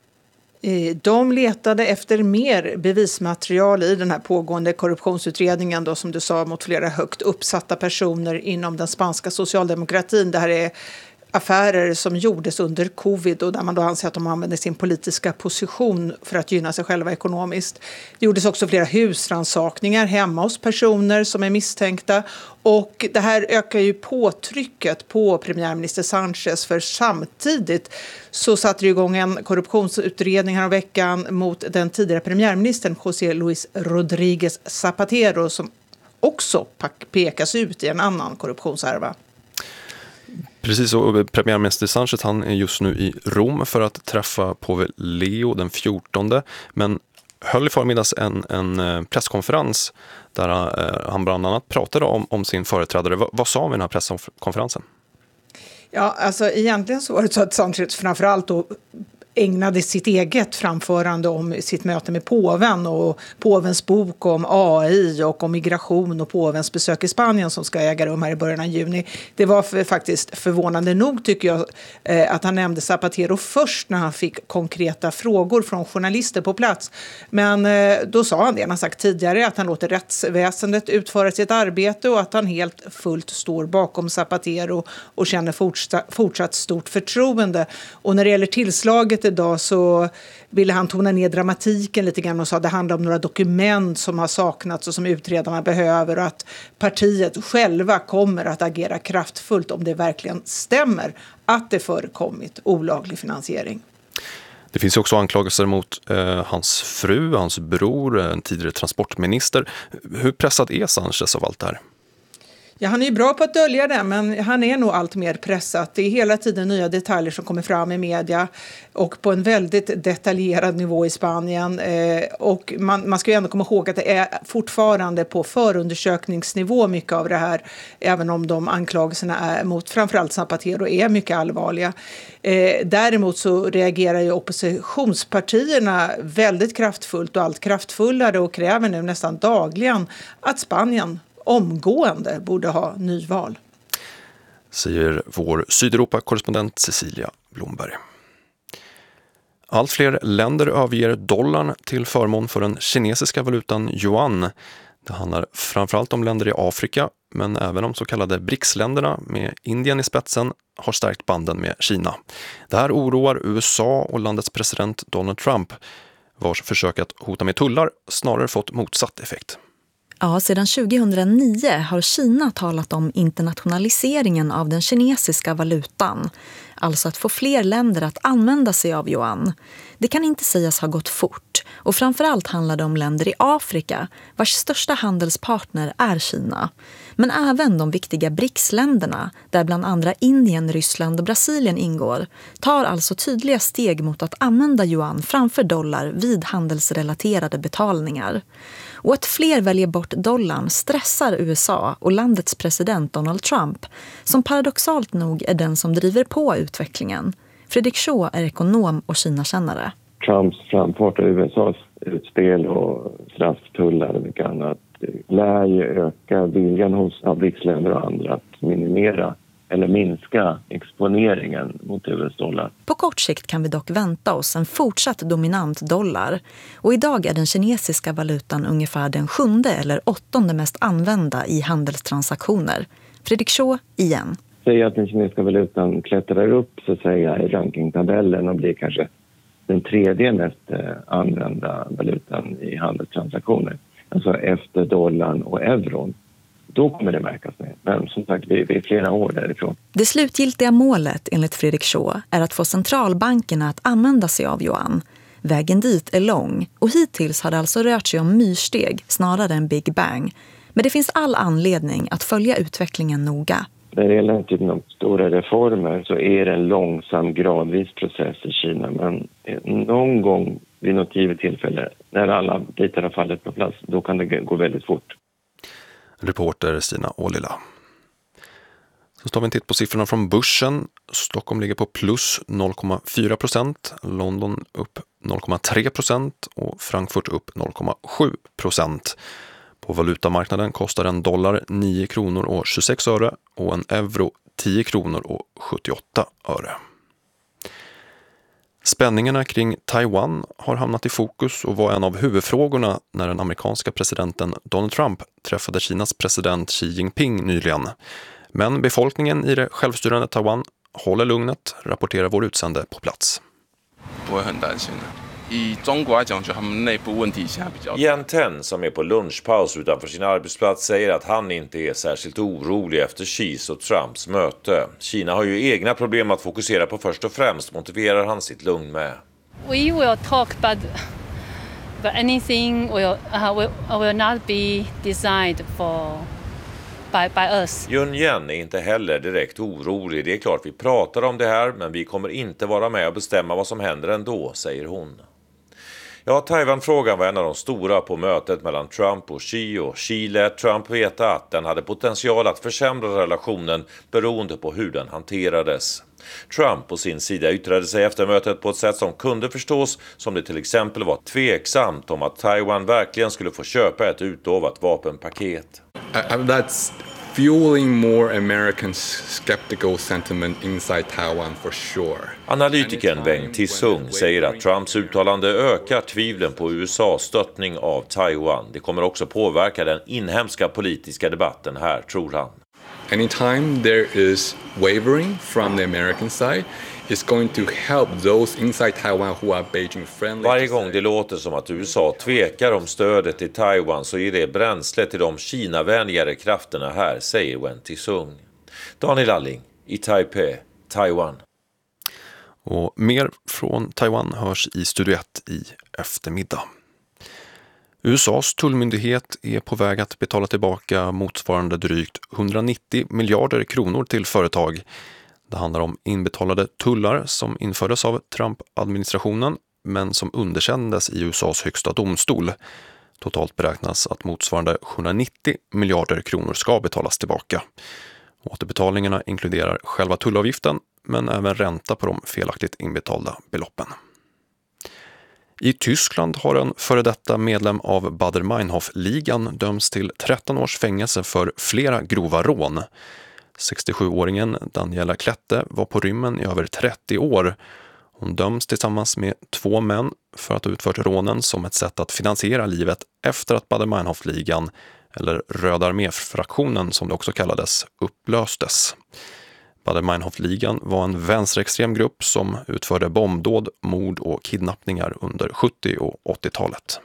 De letade efter mer bevismaterial i den här pågående korruptionsutredningen då, som du sa, mot flera högt uppsatta personer inom den spanska socialdemokratin. Det här är affärer som gjordes under covid och där man då anser att de använde sin politiska position för att gynna sig själva ekonomiskt. Det gjordes också flera husrannsakningar hemma hos personer som är misstänkta, och det här ökar ju påtrycket på premiärminister Sánchez, för samtidigt så satte det igång en korruptionsutredning här veckan mot den tidigare premiärministern José Luis Rodríguez Zapatero, som också pekas ut i en annan korruptionshärva. Precis, och premiärminister Sánchez, han är just nu i Rom för att träffa påve Leo den fjortonde, men höll i förmiddags en, en presskonferens där han bland annat pratade om, om sin företrädare. Vad, vad sa han vid den här presskonferensen? Ja, alltså egentligen så var det så att Sánchez framförallt då ägnade sitt eget framförande om sitt möte med påven och påvens bok om A I och om migration och påvens besök i Spanien som ska äga rum här i början av juni. Det var för, faktiskt förvånande nog, tycker jag, eh, att han nämnde Zapatero först när han fick konkreta frågor från journalister på plats. Men eh, då sa han det, han har sagt tidigare, att han låter rättsväsendet utföra sitt arbete och att han helt fullt står bakom Zapatero och känner fortsatt, fortsatt stort förtroende. Och när det gäller tillslaget idag så ville han tona ner dramatiken lite grann och sa att det handlar om några dokument som har saknats och som utredarna behöver, och att partiet själva kommer att agera kraftfullt om det verkligen stämmer att det förekommit olaglig finansiering. Det finns också anklagelser mot eh, hans fru, hans bror, en tidigare transportminister. Hur pressad är Sánchez av allt det här? Ja, han är ju bra på att dölja det, men han är nog allt mer pressat. Det är hela tiden nya detaljer som kommer fram i media och på en väldigt detaljerad nivå i Spanien. Eh, och man, man ska ju ändå komma ihåg att det är fortfarande på förundersökningsnivå mycket av det här, även om de anklagelserna är mot framförallt Zapatero är mycket allvarliga. Eh, däremot så reagerar ju oppositionspartierna väldigt kraftfullt och allt kraftfullare och kräver nu nästan dagligen att Spanien omgående borde ha nyval. Säger vår Sydeuropa-korrespondent Cecilia Blomberg. Allt fler länder överger dollarn till förmån för den kinesiska valutan yuan. Det handlar framförallt om länder i Afrika, men även om så kallade B R I C S-länderna med Indien i spetsen har stärkt banden med Kina. Det här oroar U S A och landets president Donald Trump, vars försök att hota med tullar snarare fått motsatt effekt. Ja, sedan tjugohundranio har Kina talat om internationaliseringen av den kinesiska valutan. Alltså att få fler länder att använda sig av yuan. Det kan inte sägas ha gått fort. Och framförallt handlar det om länder i Afrika, vars största handelspartner är Kina. Men även de viktiga B R I C S-länderna, där bland andra Indien, Ryssland och Brasilien ingår, tar alltså tydliga steg mot att använda yuan framför dollar vid handelsrelaterade betalningar. Och att fler väljer bort dollarn stressar U S A och landets president Donald Trump, som paradoxalt nog är den som driver på utvecklingen. Fredrik Shaw är ekonom och Kinakännare. Trumps framfart av U S A:s utspel och strafftullar och mycket annat lär ju öka viljan hos B R I C S-länder och andra att minimera eller minska exponeringen mot U S-dollar. På kort sikt kan vi dock vänta oss en fortsatt dominant dollar. Och idag är den kinesiska valutan ungefär den sjunde eller åttonde mest använda i handelstransaktioner. Fredrik Shaw igen. Säg att den kinesiska valutan klättrar upp så att säga i rankingtabellen och blir kanske den tredje mest använda valutan i handelstransaktioner. Alltså efter dollarn och euron. Då kommer det märkas med. Men som sagt, vi är flera år därifrån. Det slutgiltiga målet, enligt Fredrik Shaw, är att få centralbankerna att använda sig av yuan. Vägen dit är lång och hittills har det alltså rört sig om myrsteg snarare än Big Bang. Men det finns all anledning att följa utvecklingen noga. När det gäller den typen av stora reformer så är det en långsam, gradvis process i Kina. Men någon gång vid något givet tillfälle, när alla bitar har fallit på plats, då kan det gå väldigt fort. Reporter Stina Ålila. Så tar vi en titt på siffrorna från börsen. Stockholm ligger på plus noll komma fyra procent, London upp noll komma tre procent och Frankfurt upp noll komma sju procent. På valutamarknaden kostar en dollar nio kronor och tjugosex öre och en euro tio kronor och sjuttioåtta öre. Spänningarna kring Taiwan har hamnat i fokus och var en av huvudfrågorna när den amerikanska presidenten Donald Trump träffade Kinas president Xi Jinping nyligen. Men befolkningen i det självstyrande Taiwan håller lugnet, rapporterar vår utsände på plats. Yan Ten, som är på lunchpaus utanför sin arbetsplats, säger att han inte är särskilt orolig efter Xis och Trumps möte. Kina har ju egna problem att fokusera på först och främst, motiverar han sitt lugn med. We will talk about, about anything will, uh, will, will not be designed for by, by us. Yun Yen är inte heller direkt orolig. Det är klart vi pratar om det här, men vi kommer inte vara med och bestämma vad som händer ändå, säger hon. Ja, Taiwan-frågan var en av de stora på mötet mellan Trump och Xi, och Xi lät Trump veta att den hade potential att försämra relationen beroende på hur den hanterades. Trump på sin sida yttrade sig efter mötet på ett sätt som kunde förstås, som det till exempel var tveksamt om att Taiwan verkligen skulle få köpa ett utlovat vapenpaket. That's fueling more American skeptical sentiment inside Taiwan for sure. Analytikern Wang Tisung säger att Trumps uttalande ökar tvivlen på U S A:s stöttning av Taiwan. Det kommer också påverka den inhemska politiska debatten här, tror han. Anytime there is wavering from the American side, it's going to help those inside Taiwan who are Beijing friendly. Varje gång det låter som att U S A tvekar om stödet till Taiwan så är det bränsle till de Kina-vänligare krafterna här, säger Wen Tisung. Daniel Alling i Taipei, Taiwan. Och mer från Taiwan hörs i Studio ett i eftermiddag. U S A:s tullmyndighet är på väg att betala tillbaka motsvarande drygt hundranittio miljarder kronor till företag. Det handlar om inbetalade tullar som infördes av Trump-administrationen men som underkändes i U S A:s högsta domstol. Totalt beräknas att motsvarande hundranittio miljarder kronor ska betalas tillbaka. Återbetalningarna inkluderar själva tullavgiften men även ränta på de felaktigt inbetalda beloppen. I Tyskland har en före detta medlem av Baader-Meinhof-ligan dömts till tretton års fängelse för flera grova rån. sextiosjuåringen Daniela Klette var på rymmen i över trettio år. Hon döms tillsammans med två män för att ha utfört rånen som ett sätt att finansiera livet efter att Baader-Meinhof-ligan, eller Röda armé-fraktionen som det också kallades, upplöstes. Baader-Meinhof-ligan var en vänsterextrem grupp som utförde bombdåd, mord och kidnappningar under sjuttio- och åttiotalet.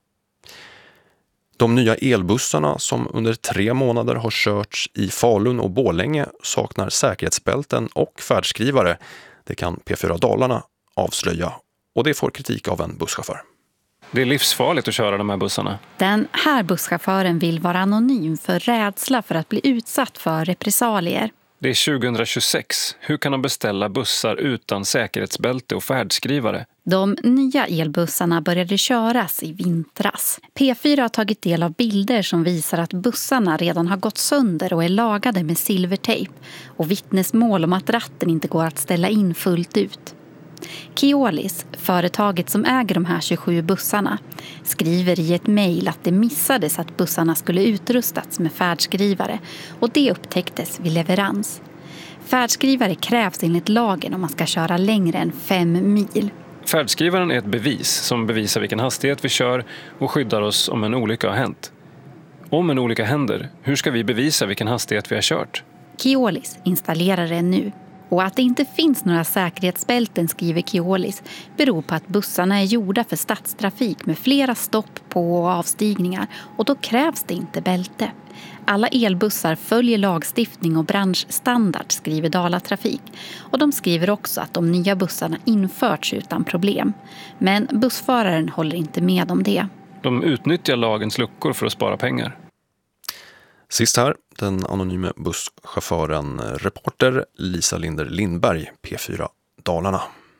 De nya elbussarna som under tre månader har körts i Falun och Borlänge saknar säkerhetsbälten och färdskrivare. Det kan P fyra Dalarna avslöja, och det får kritik av en busschaufför. Det är livsfarligt att köra de här bussarna. Den här busschauffören vill vara anonym för rädsla för att bli utsatt för repressalier. Det är tjugohundratjugosex. Hur kan de beställa bussar utan säkerhetsbälte och färdskrivare? De nya elbussarna började köras i vintras. P fyra har tagit del av bilder som visar att bussarna redan har gått sönder och är lagade med silvertejp. Och vittnesmål om att ratten inte går att ställa in fullt ut. Keolis, företaget som äger de här tjugosju bussarna, skriver i ett mejl att det missades att bussarna skulle utrustats med färdskrivare, och det upptäcktes vid leverans. Färdskrivare krävs enligt lagen om man ska köra längre än fem mil. Färdskrivaren är ett bevis som bevisar vilken hastighet vi kör och skyddar oss om en olycka har hänt. Om en olycka händer, hur ska vi bevisa vilken hastighet vi har kört? Keolis installerar det nu. Och att det inte finns några säkerhetsbälten, skriver Keolis, beror på att bussarna är gjorda för stadstrafik med flera stopp på och avstigningar, och då krävs det inte bälte. Alla elbussar följer lagstiftning och branschstandard, skriver Dalatrafik. Och de skriver också att de nya bussarna införts utan problem. Men bussföraren håller inte med om det. De utnyttjar lagens luckor för att spara pengar. Sist här, den anonyme busschauffören reporter Lisa Linder Lindberg, P fyra Dalarna.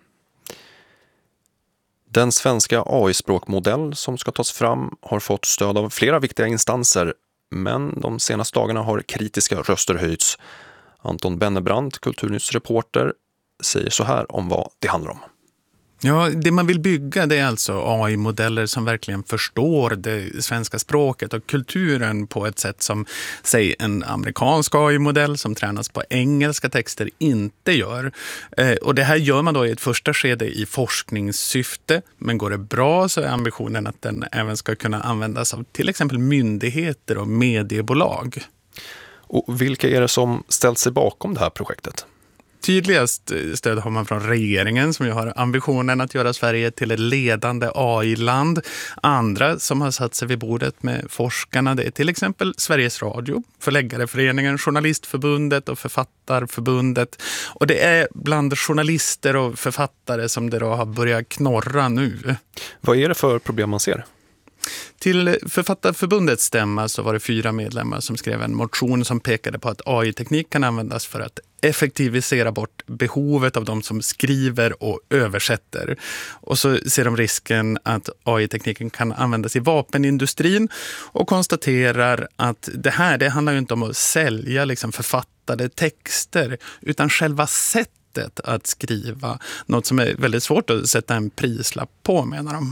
Den svenska A I-språkmodell som ska tas fram har fått stöd av flera viktiga instanser. Men de senaste dagarna har kritiska röster höjts. Anton Bennebrant, Kulturnyttsreporter, säger så här om vad det handlar om. Ja, det man vill bygga det är alltså A I-modeller som verkligen förstår det svenska språket och kulturen på ett sätt som, säg, en amerikansk A I-modell som tränas på engelska texter inte gör. Eh, och det här gör man då i ett första skede i forskningssyfte, men går det bra så är ambitionen att den även ska kunna användas av till exempel myndigheter och mediebolag. Och vilka är det som ställt sig bakom det här projektet? Tydligast stöd har man från regeringen som ju har ambitionen att göra Sverige till ett ledande A I-land. Andra som har satt sig vid bordet med forskarna, det är till exempel Sveriges Radio, Förläggareföreningen, Journalistförbundet och Författarförbundet. Och det är bland journalister och författare som det då har börjat knorra nu. Vad är det för problem man ser? Till Författarförbundets stämma så var det fyra medlemmar som skrev en motion som pekade på att A I-teknik kan användas för att effektivisera bort behovet av de som skriver och översätter. Och så ser de risken att A I-tekniken kan användas i vapenindustrin och konstaterar att det här det handlar ju inte om att sälja liksom författade texter utan själva sättet att skriva. Något som är väldigt svårt att sätta en prislapp på, menar de.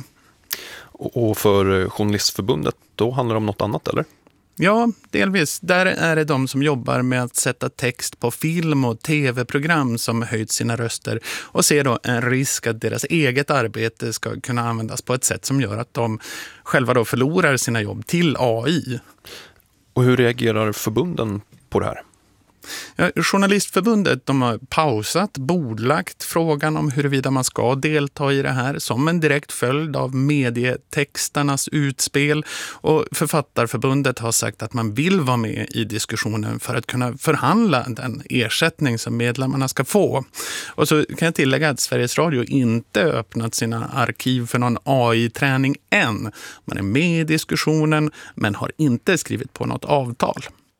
Och för Journalistförbundet, då handlar det om något annat, eller? Ja, delvis. Där är det de som jobbar med att sätta text på film- och tv-program som höjt sina röster och ser då en risk att deras eget arbete ska kunna användas på ett sätt som gör att de själva då förlorar sina jobb till A I. Och hur reagerar förbunden på det här? Ja, Journalistförbundet de har pausat, bordlagt frågan om huruvida man ska delta i det här som en direkt följd av medietexternas utspel, och Författarförbundet har sagt att man vill vara med i diskussionen för att kunna förhandla den ersättning som medlemmarna ska få. Och så kan jag tillägga att Sveriges Radio inte öppnat sina arkiv för någon A I-träning än. Man är med i diskussionen men har inte skrivit på något avtal.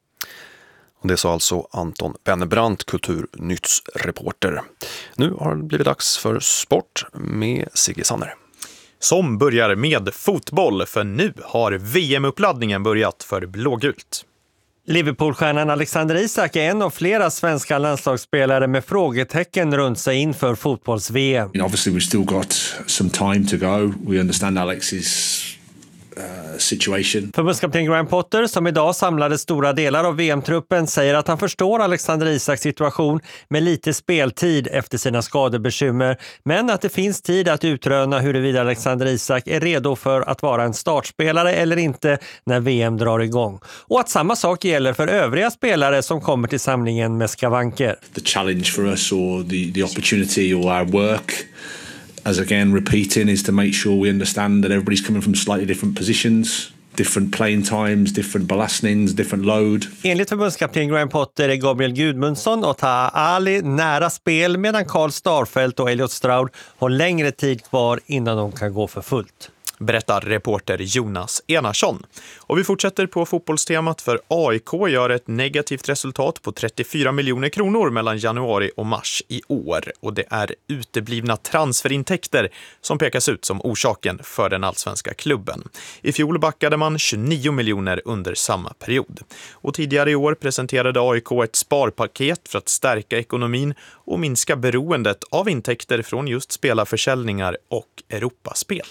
Det sa alltså Anton Bennebrant, Kulturnyttsreporter. Nu har det blivit dags för sport med Sigge Sanner. Som börjar med fotboll, för nu har V M-uppladdningen börjat för blågult. Liverpoolstjärnan Alexander Isak är en av flera svenska landslagsspelare med frågetecken runt sig inför fotbolls-V M. Obviously we've still got some time to go. We understand Alex's Uh, situation. Förbundskapten Graham Potter, som idag samlade stora delar av V M-truppen, säger att han förstår Alexander Isaks situation med lite speltid efter sina skadebekymmer, men att det finns tid att utröna huruvida Alexander Isak är redo för att vara en startspelare eller inte när V M drar igång. Och att samma sak gäller för övriga spelare som kommer till samlingen med skavanker. The challenge for us or the, the opportunity or our work, as again repeating, is to make sure we understand that everybody's coming from slightly different positions, different playing times, different belastnings, different load. Enligt förbundskapten Graham Potter är Gabriel Gudmundsson och Taha Ali nära spel, medan Karl Starfelt och Elliot Stroud har längre tid kvar innan de kan gå för fullt. Berättar reporter Jonas Enarsson. Och vi fortsätter på fotbollstemat, för A I K gör ett negativt resultat på trettiofyra miljoner kronor mellan januari och mars i år. Och det är uteblivna transferintäkter som pekas ut som orsaken för den allsvenska klubben. I fjol backade man tjugonio miljoner under samma period. Och tidigare i år presenterade A I K ett sparpaket för att stärka ekonomin och minska beroendet av intäkter från just spelarförsäljningar och Europaspel.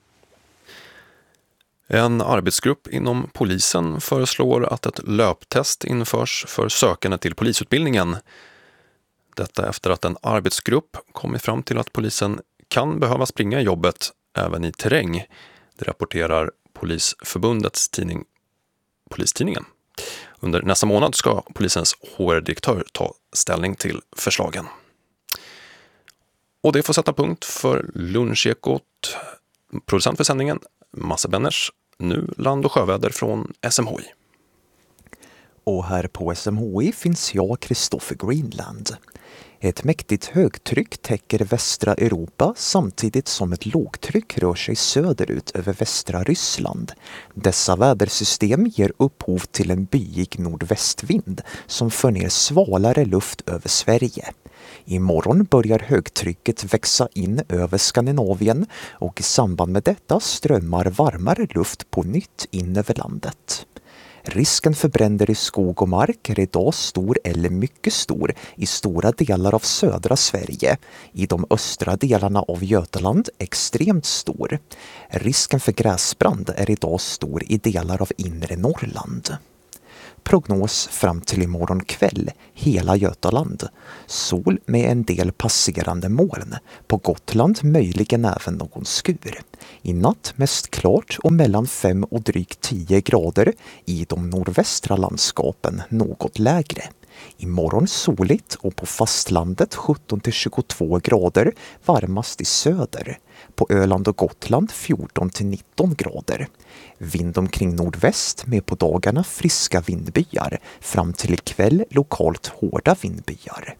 En arbetsgrupp inom polisen föreslår att ett löptest införs för sökande till polisutbildningen. Detta efter att en arbetsgrupp kommit fram till att polisen kan behöva springa jobbet även i terräng. Det rapporterar Polisförbundets tidning Polistidningen. Under nästa månad ska polisens H R-direktör ta ställning till förslagen. Och det får sätta punkt för Lunchekot. Producent för sändningen Massa Benners. Nu land- och sjöväder från S M H I. Och här på S M H I finns jag, Kristoffer Greenland. Ett mäktigt högtryck täcker västra Europa samtidigt som ett lågtryck rör sig söderut över västra Ryssland. Dessa vädersystem ger upphov till en byig nordvästvind som för ner svalare luft över Sverige. Imorgon börjar högtrycket växa in över Skandinavien och i samband med detta strömmar varmare luft på nytt in över landet. Risken för bränder i skog och mark är idag stor eller mycket stor i stora delar av södra Sverige. I de östra delarna av Götaland extremt stor. Risken för gräsbrand är idag stor i delar av inre Norrland. Prognos fram till imorgon kväll, hela Götaland. Sol med en del passerande moln. På Gotland möjligen även någon skur. I natt mest klart och mellan fem och drygt tio grader. I de nordvästra landskapen något lägre. Imorgon soligt och på fastlandet sjutton till tjugotvå grader, varmast i söder. På Öland och Gotland fjorton till nitton grader. Vind omkring nordväst med på dagarna friska vindbyar, fram till ikväll lokalt hårda vindbyar.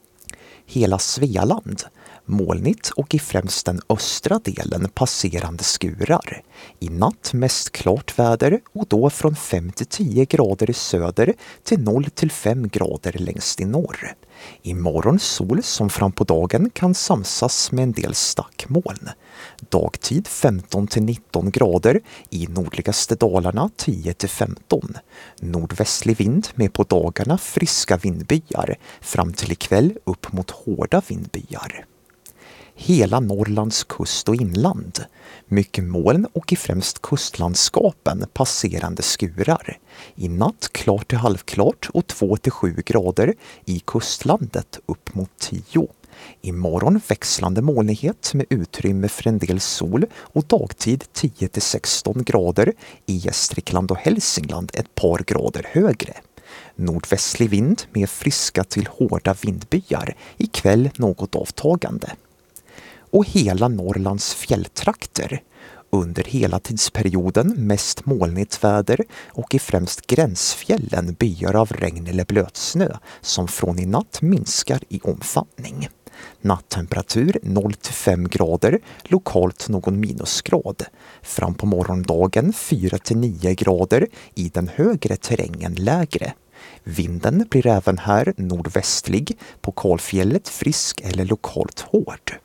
Hela Svealand, molnigt och i främst den östra delen passerande skurar. I natt mest klart väder och då från fem till tio grader i söder till noll till fem grader längst i norr. Imorgon sol som fram på dagen kan samsas med en del stackmoln. Dagtid femton till nitton grader, i nordligaste Dalarna tio till femton. Nordvästlig vind med på dagarna friska vindbyar, fram till ikväll upp mot hårda vindbyar. Hela Norrlands kust och inland. Mycket moln och i främst kustlandskapen passerande skurar. I natt klart till halvklart och två till sju grader, i kustlandet upp mot tio. Imorgon växlande molnighet med utrymme för en del sol och dagtid tio till sexton grader, i Gästrikland och Hälsingland ett par grader högre. Nordvästlig vind med friska till hårda vindbyar, ikväll något avtagande. Och hela Norrlands fjälltrakter. Under hela tidsperioden mest molnigt väder och i främst gränsfjällen byar av regn eller blötsnö som från i natt minskar i omfattning. Nattemperatur noll till fem grader, lokalt någon minusgrad. Fram på morgondagen fyra till nio grader, i den högre terrängen lägre. Vinden blir även här nordvästlig, på kalfjället frisk eller lokalt hård.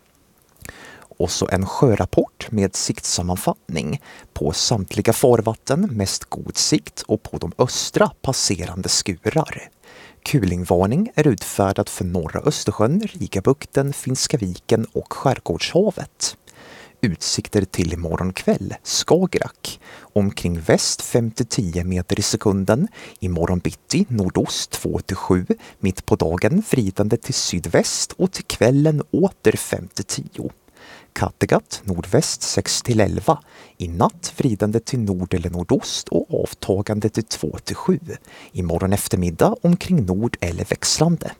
Och så en sjörapport med siktsammanfattning. På samtliga farvatten mest god sikt och på de östra passerande skurar. Kulingvarning är utfärdad för norra Östersjön, Rigabukten, Finska viken och Skärgårdshavet. Utsikter till imorgon kväll, Skagerrak. Omkring väst fem till tio meter i sekunden. Imorgon bitti nordost två till sju. Mitt på dagen vridande till sydväst och till kvällen åter fem till tio. Kattegatt nordväst sex till elva. I natt vridande till nord eller nordost och avtagande till två till sju. Imorgon eftermiddag omkring nord eller växlande.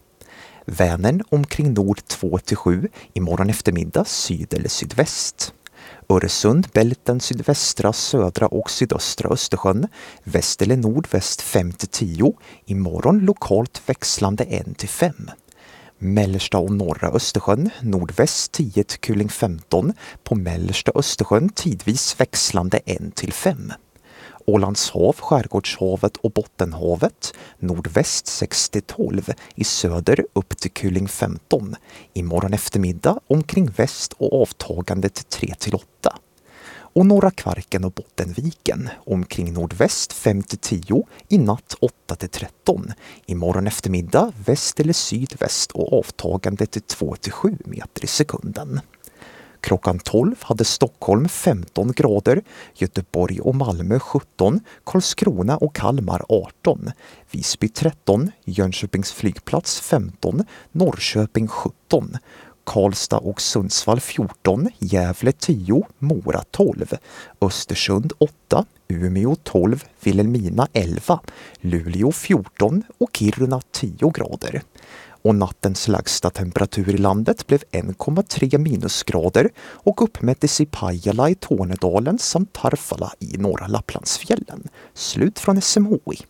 Vänern omkring nord två till sju. Imorgon eftermiddag syd eller sydväst. Öresund, Bälten, sydvästra, södra och sydöstra Östersjön. Väst eller nordväst fem till tio. Imorgon lokalt växlande ett till fem. Mellersta och norra Östersjön, nordväst tio till kuling femton, på mellersta Östersjön tidvis växlande ett till fem. Ålands hav, Skärgårdshavet och Bottenhavet, nordväst sex till tolv, i söder upp till kuling femton. Imorgon eftermiddag omkring väst och avtagande till tre till åtta. Och norra Kvarken och Bottenviken, omkring nordväst fem till tio, i natt åtta till tretton. Imorgon eftermiddag väst eller sydväst och avtagande till två till sju meter i sekunden. Klockan tolv hade Stockholm femton grader, Göteborg och Malmö sjutton, Karlskrona och Kalmar arton, Visby tretton, Jönköpings flygplats femton, Norrköping sjutton, Karlstad och Sundsvall fjorton, Gävle tio, Mora tolv, Östersund åtta, Umeå tolv, Vilhelmina elva, Luleå fjorton och Kiruna tio grader. Och nattens lägsta temperatur i landet blev en komma tre minusgrader och uppmättes i Pajala i Tornedalen samt Tarfala i norra Lapplandsfjällen. Slut från S M H I.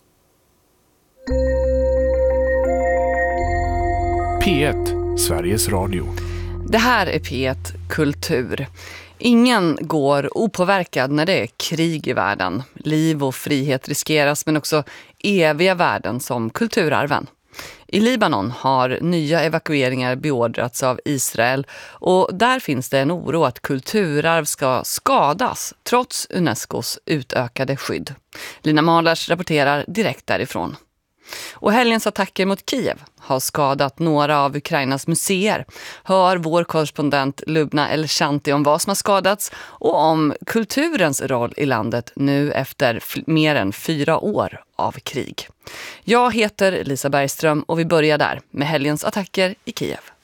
P ett, Sveriges Radio. Det här är P ett Kultur. Ingen går opåverkad när det är krig i världen. Liv och frihet riskeras, men också eviga värden som kulturarven. I Libanon har nya evakueringar beordrats av Israel och där finns det en oro att kulturarv ska skadas trots Unescos utökade skydd. Lina Malars rapporterar direkt därifrån. Och helgens attacker mot Kiev har skadat några av Ukrainas museer. Hör vår korrespondent Lubna Elshanti om vad som har skadats och om kulturens roll i landet nu efter mer än fyra år av krig. Jag heter Lisa Bergström och vi börjar där med helgens attacker i Kiev.